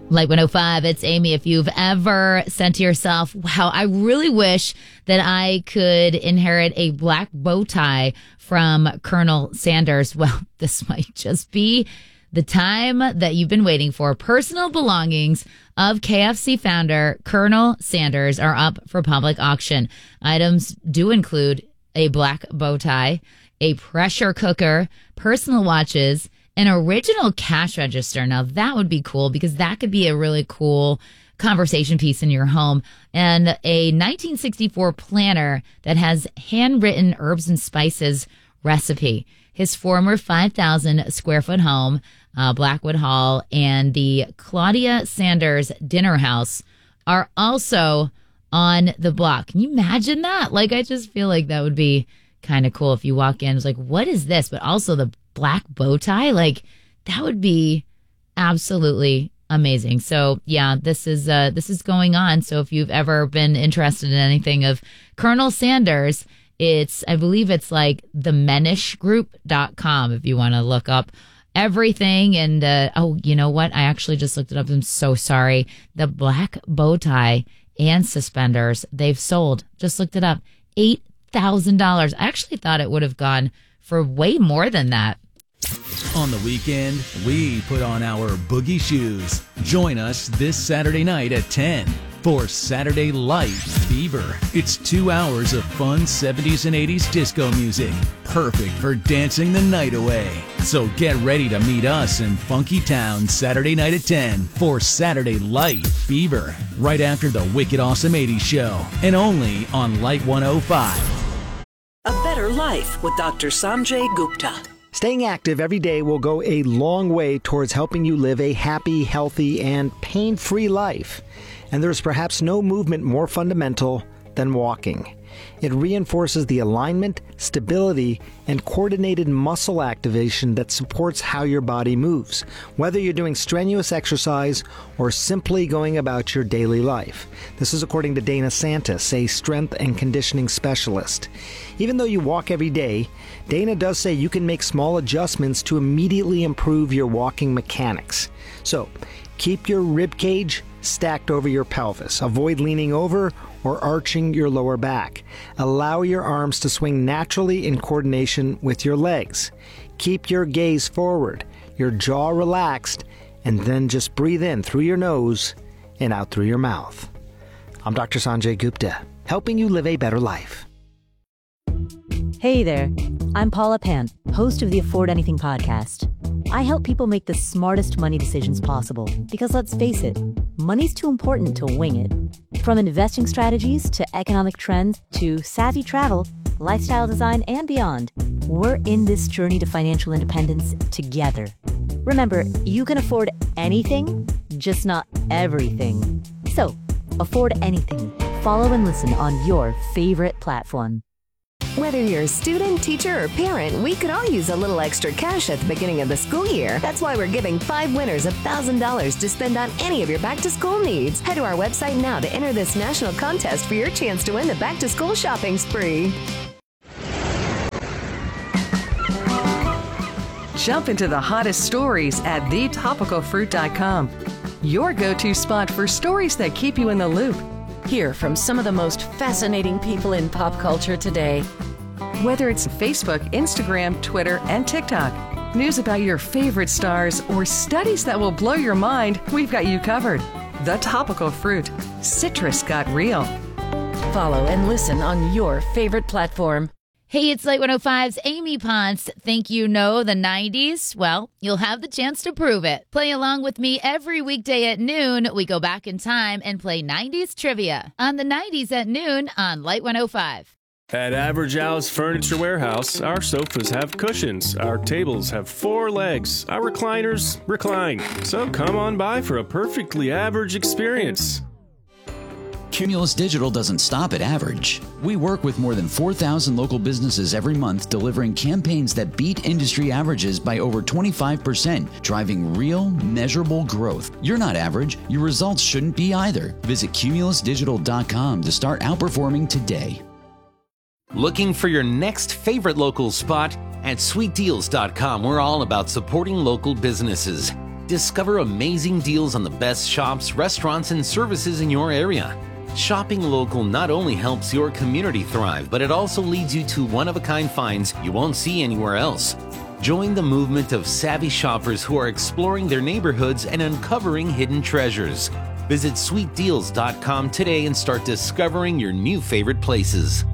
Light 105, it's Amy. If you've ever said to yourself, wow, I really wish that I could inherit a black bow tie from Colonel Sanders, well, this might just be the time that you've been waiting for. Personal belongings of KFC founder Colonel Sanders are up for public auction. Items do include a black bow tie, a pressure cooker, personal watches, an original cash register. Now, that would be cool because that could be a really cool conversation piece in your home. And a 1964 planner that has handwritten herbs and spices recipe. His former 5,000 square foot home, Blackwood Hall, and the Claudia Sanders Dinner House are also on the block. Can you imagine that? Like, I just feel like that would be kind of cool if you walk in. It's like, what is this? But also the black bow tie, like that would be absolutely amazing. So yeah, this is going on. So if you've ever been interested in anything of Colonel Sanders, I believe it's like themenishgroup.com if you want to look up everything. And oh, you know what? I actually just looked it up. I'm so sorry. The black bow tie and suspenders, they've sold, just looked it up, $8,000. I actually thought it would have gone for way more than that. On the weekend, we put on our boogie shoes. Join us this Saturday night at 10 for Saturday Light Fever. It's 2 hours of fun 70s and 80s disco music, perfect for dancing the night away. So get ready to meet us in Funky Town Saturday night at 10 for Saturday Light Fever, right after the Wicked Awesome 80s show, and only on Light 105. A Better Life with Dr. Sanjay Gupta. Staying active every day will go a long way towards helping you live a happy, healthy, and pain-free life. And there's perhaps no movement more fundamental than walking. It reinforces the alignment, stability, and coordinated muscle activation that supports how your body moves, whether you're doing strenuous exercise or simply going about your daily life. This is according to Dana Santis, a strength and conditioning specialist. Even though you walk every day, Dana does say you can make small adjustments to immediately improve your walking mechanics. So, keep your rib cage stacked over your pelvis. Avoid leaning over or arching your lower back. Allow your arms to swing naturally in coordination with your legs. Keep your gaze forward, your jaw relaxed, and then just breathe in through your nose and out through your mouth. I'm Dr. Sanjay Gupta, helping you live a better life. Hey there, I'm Paula Pant, host of the Afford Anything podcast. I help people make the smartest money decisions possible because, let's face it, money's too important to wing it. From investing strategies to economic trends to savvy travel, lifestyle design, and beyond, we're in this journey to financial independence together. Remember, you can afford anything, just not everything. So, afford anything. Follow and listen on your favorite platform. Whether you're a student, teacher, or parent, we could all use a little extra cash at the beginning of the school year. That's why we're giving 5 winners $1,000 to spend on any of your back-to-school needs. Head to our website now to enter this national contest for your chance to win the back-to-school shopping spree. Jump into the hottest stories at thetopicalfruit.com. Your go-to spot for stories that keep you in the loop. Hear from some of the most fascinating people in pop culture today. Whether it's Facebook, Instagram, Twitter, and TikTok, news about your favorite stars, or studies that will blow your mind, we've got you covered. The Topical Fruit. Citrus got real. Follow and listen on your favorite platform. Hey, it's Light 105's Amy Ponce. Think you know the 90s? Well, you'll have the chance to prove it. Play along with me every weekday at noon. We go back in time and play 90s trivia on the 90s at noon on Light 105. At Average Al's Furniture Warehouse, our sofas have cushions, our tables have 4 legs, our recliners recline. So come on by for a perfectly average experience. Cumulus Digital doesn't stop at average. We work with more than 4,000 local businesses every month, delivering campaigns that beat industry averages by over 25%, driving real, measurable growth. You're not average. Your results shouldn't be either. Visit cumulusdigital.com to start outperforming today. Looking for your next favorite local spot? At sweetdeals.com, we're all about supporting local businesses. Discover amazing deals on the best shops, restaurants, and services in your area. Shopping local not only helps your community thrive, but it also leads you to one-of-a-kind finds you won't see anywhere else. Join the movement of savvy shoppers who are exploring their neighborhoods and uncovering hidden treasures. Visit sweetdeals.com today and start discovering your new favorite places.